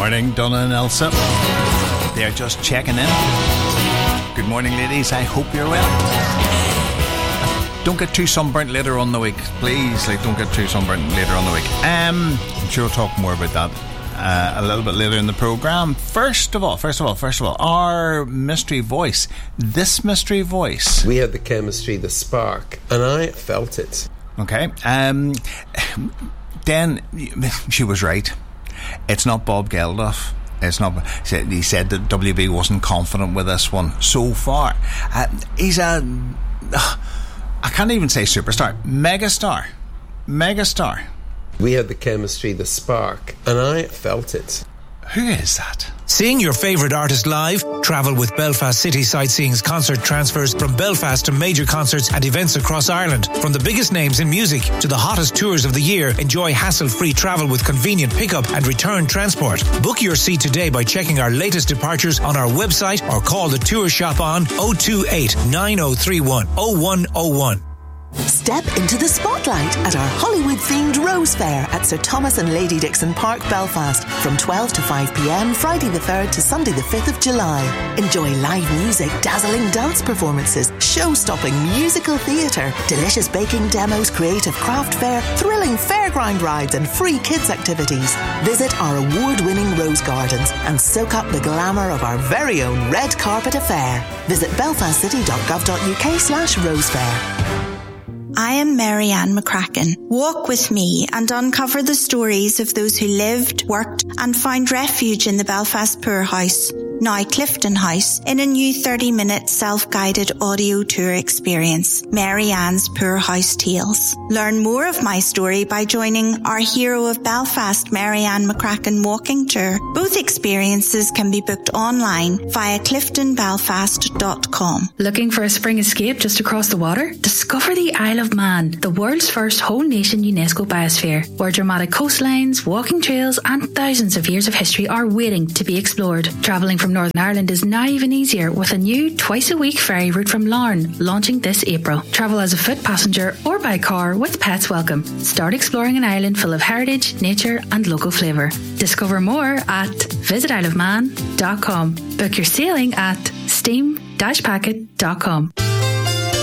morning, Donna and Elsa. They're just checking in. Good morning, ladies. I hope you're well. Don't get too sunburnt later on the week, please. Don't get too sunburnt later on the week. I'm sure we'll talk more about that a little bit later in the programme. First of all, our mystery voice. This mystery voice. We had the chemistry, the spark, and I felt it. Okay. Then she was right. It's not Bob Geldof. It's not. He said that WB wasn't confident with this one so far. He's a. I can't even say superstar. Megastar. We had the chemistry, the spark, and I felt it. Who is that? Seeing your favourite artist live? Travel with Belfast City Sightseeing's concert transfers from Belfast to major concerts and events across Ireland. From the biggest names in music to the hottest tours of the year, enjoy hassle-free travel with convenient pickup and return transport. Book your seat today by checking our latest departures on our website or call the tour shop on 028 9031 0101. Step into the spotlight at our Hollywood-themed Rose Fair at Sir Thomas and Lady Dixon Park, Belfast, from 12 to 5 p.m, Friday the 3rd to Sunday the 5th of July. Enjoy live music, dazzling dance performances, show-stopping musical theatre, delicious baking demos, creative craft fair, thrilling fairground rides and free kids activities. Visit our award-winning Rose Gardens and soak up the glamour of our very own red carpet affair. Visit belfastcity.gov.uk/rosefair. I am Marianne McCracken. Walk with me and uncover the stories of those who lived, worked and found refuge in the Belfast Poor House, now Clifton House, in a new 30-minute self-guided audio tour experience, Marianne's Poor House Tales. Learn more of my story by joining our Hero of Belfast, Marianne McCracken walking tour. Both experiences can be booked online via cliftonbelfast.com. Looking for a spring escape just across the water? Discover the Isle of Man, the world's first whole-nation UNESCO biosphere, where dramatic coastlines, walking trails and thousands of years of history are waiting to be explored. Travelling from Northern Ireland is now even easier with a new twice-a-week ferry route from Larne, launching this April. Travel as a foot passenger or by car with pets welcome. Start exploring an island full of heritage, nature and local flavour. Discover more at visitileofman.com. Book your sailing at steam-packet.com.